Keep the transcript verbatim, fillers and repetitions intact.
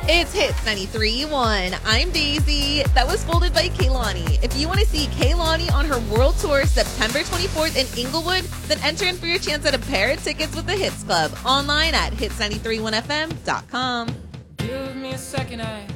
It's Hits ninety-three point one. I'm Daisy. That was folded by Kaylani. If you want to see Kaylani on her world tour September twenty-fourth in Inglewood, then enter in for your chance at a pair of tickets with the Hits Club online at hits nine three one f m dot com. Give me a second, I